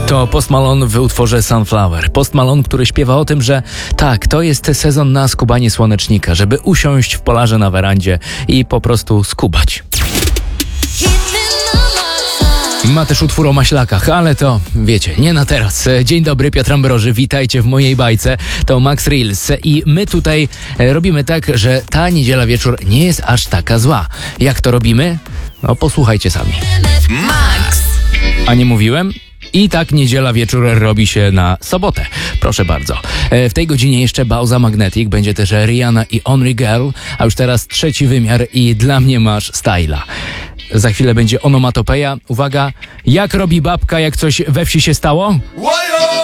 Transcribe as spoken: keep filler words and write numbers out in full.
To Post Malone w utworze Sunflower. Post Malone, który śpiewa o tym, że tak, to jest sezon na skubanie słonecznika, żeby usiąść w polarze na werandzie i po prostu skubać. Ma też utwór o maślakach, ale to, wiecie, nie na teraz. Dzień dobry, Piotr Ambroży, witajcie w mojej bajce. To Max Reels i my tutaj robimy tak, że ta niedziela wieczór nie jest aż taka zła. Jak to robimy? No posłuchajcie sami. Max! A nie mówiłem? I tak niedziela wieczór robi się na sobotę. Proszę bardzo. W tej godzinie jeszcze Bauza Magnetic, będzie też Rihanna i Only Girl, a już teraz trzeci wymiar i Dla mnie masz styla. Za chwilę będzie onomatopeja. Uwaga, jak robi babka, jak coś we wsi się stało? Łajo!